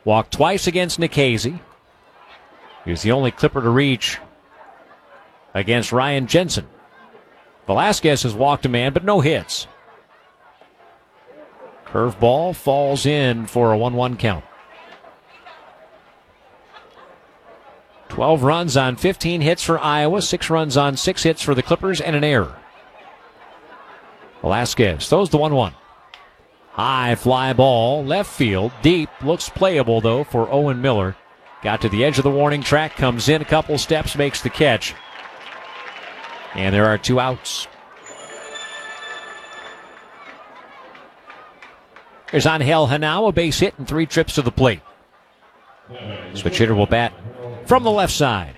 Walked twice against Nikhazy. He was the only Clipper to reach against Ryan Jensen. Velasquez has walked a man, but no hits. Curveball falls in for a 1-1 count. 12 runs on 15 hits for Iowa, 6 runs on 6 hits for the Clippers, and an error. Velasquez throws the 1-1. High fly ball, left field, deep, looks playable though for Owen Miller. Got to the edge of the warning track, comes in a couple steps, makes the catch. And there are 2 outs. There's Angel Henao, a base hit and 3 trips to the plate. Switch hitter will bat from the left side.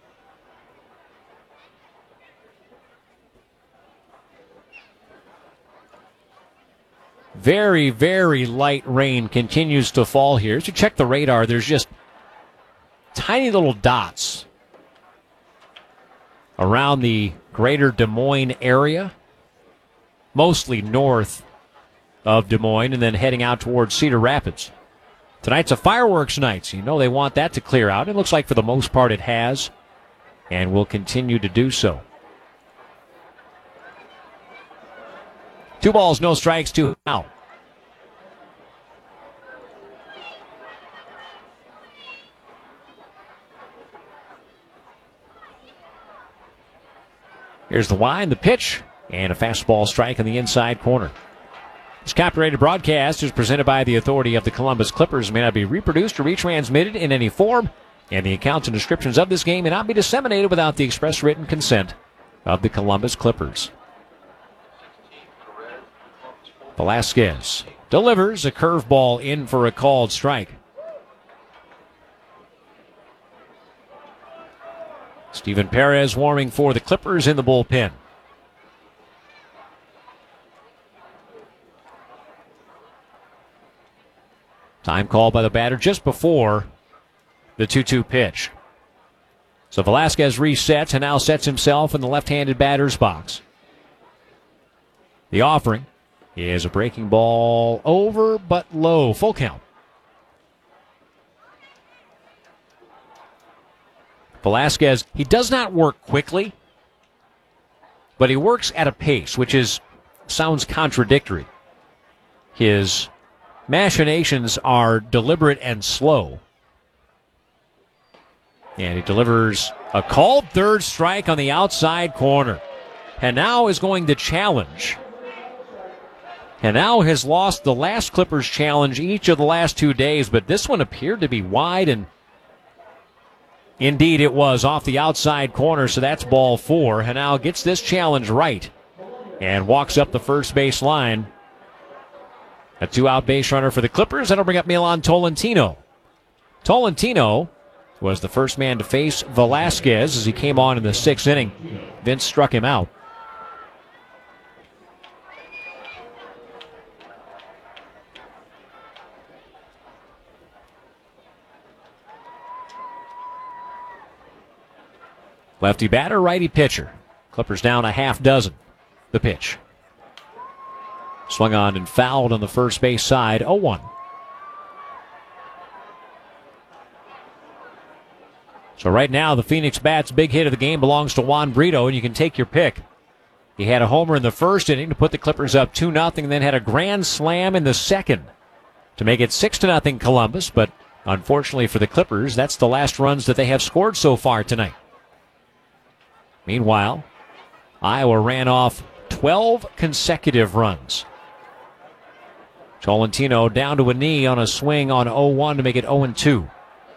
Very, very light rain continues to fall here. As you check the radar, there's just tiny little dots around the greater Des Moines area, mostly north of Des Moines and then heading out towards Cedar Rapids. Tonight's a fireworks night, so you know they want that to clear out. It looks like for the most part it has and will continue to do so. 2 balls, no strikes, 2 out. Here's the wind, the pitch, and a fastball strike on the inside corner. This copyrighted broadcast is presented by the authority of the Columbus Clippers. It may not be reproduced or retransmitted in any form, and the accounts and descriptions of this game may not be disseminated without the express written consent of the Columbus Clippers. Velasquez delivers a curveball in for a called strike. Steven Perez warming for the Clippers in the bullpen. Time called by the batter just before the 2-2 pitch. So Velasquez resets and now sets himself in the left-handed batter's box. The offering is a breaking ball over but low. Full count. Velasquez, he does not work quickly, but he works at a pace which sounds contradictory. His machinations are deliberate and slow. And he delivers a called third strike on the outside corner. Henao is going to challenge. Henao has lost the last Clippers challenge each of the last 2 days, but this one appeared to be wide, and indeed it was off the outside corner, so that's ball 4. Henao gets this challenge right and walks up the first base line. A 2-out base runner for the Clippers. That'll bring up Milan Tolentino. Tolentino was the first man to face Velasquez as he came on in the 6th inning. Vince struck him out. Lefty batter, righty pitcher. Clippers down a half dozen. The pitch. Swung on and fouled on the first base side, 0-1. So right now, the Phoenix Bats' big hit of the game belongs to Juan Brito, and you can take your pick. He had a homer in the first inning to put the Clippers up 2-0, and then had a grand slam in the second to make it 6-0 Columbus, but unfortunately for the Clippers, that's the last runs that they have scored so far tonight. Meanwhile, Iowa ran off 12 consecutive runs. Tolentino down to a knee on a swing on 0-1 to make it 0-2.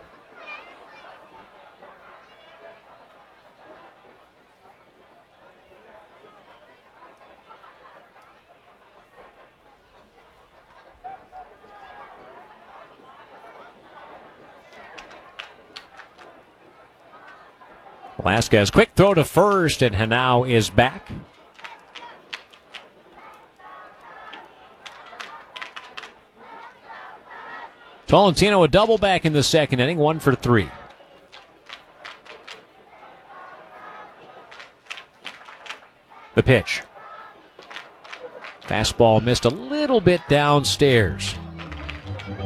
Velasquez, quick throw to first, and Henao is back. Tolentino a double back in the second inning, 1 for 3. The pitch. Fastball missed a little bit downstairs.